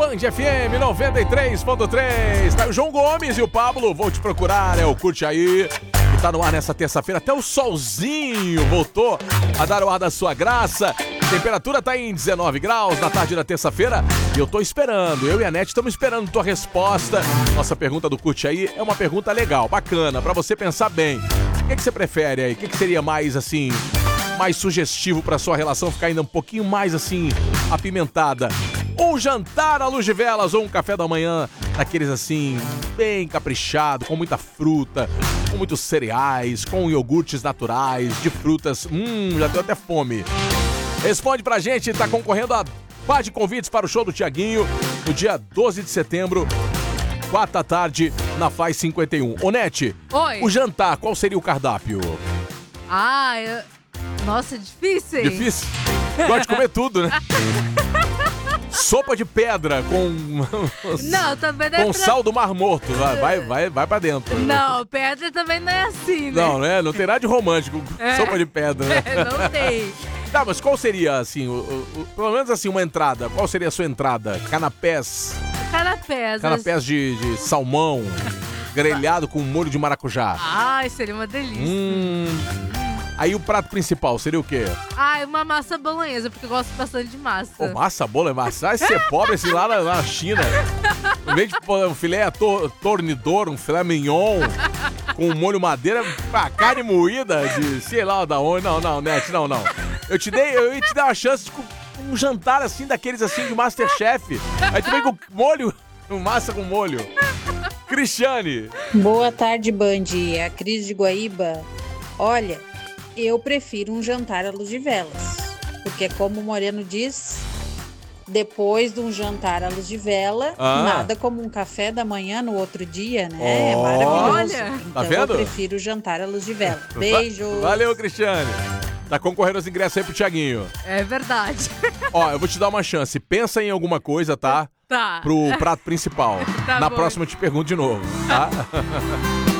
Band FM 93.3. Tá o João Gomes e o Pablo. Vou te procurar, curte aí. Que tá no ar nessa terça-feira. Até o solzinho voltou a dar o ar da sua graça. A temperatura tá em 19 graus na tarde da terça-feira. E eu tô esperando, eu e a Nete estamos esperando tua resposta. Nossa pergunta do Curte Aí é uma pergunta legal, bacana, pra você pensar bem. O que você prefere aí? O que seria mais, assim, mais sugestivo pra sua relação ficar ainda um pouquinho mais, assim, apimentada? Um jantar à luz de velas ou um café da manhã daqueles, assim, bem caprichado, com muita fruta, com muitos cereais, com iogurtes naturais, de frutas. Já deu até fome. Responde pra gente, tá concorrendo a par de convites para o show do Thiaguinho no dia 12 de setembro, 4 da tarde, na Faz 51. Ô, Nete, Oi. O jantar, qual seria o cardápio? Nossa, difícil, hein? Difícil? Gosta de comer tudo, né? Sopa de pedra com... Não, também não é com pra... sal do Mar Morto. Vai pra dentro. Não, pedra também não é assim, né? Não, né? Não tem nada de romântico. Sopa de pedra, né? Não tem. Tá, mas qual seria, assim, pelo menos assim, uma entrada? Qual seria a sua entrada? Canapés? Canapés de salmão, grelhado com molho de maracujá. Ai, seria uma delícia. Aí o prato principal seria o quê? Uma massa bolonhesa, porque eu gosto bastante de massa. Pô, massa boa, massa. Vai ser pobre assim lá na China. Em vez de um filé tornidor, um filé mignon, com molho madeira, carne moída de sei lá da onde. Não, Nete, não. Eu ia te dar uma chance de um jantar assim, daqueles assim de Masterchef. Aí tu vem com molho, massa com molho. Cristiane. Boa tarde, Band. É a Cris de Guaíba. Olha, eu prefiro um jantar à luz de velas. Porque como o Moreno diz, depois de um jantar à luz de vela, nada como um café da manhã no outro dia, né? É maravilhoso. Olha. Então Tá vendo? eu prefiro o jantar à luz de vela. Beijo. Valeu, Cristiane. Tá concorrendo os ingressos aí pro Thiaguinho. É verdade. Ó, eu vou te dar uma chance. Pensa em alguma coisa, tá? Tá. Pro prato principal. Tá Na bom. próxima eu te pergunto de novo, tá?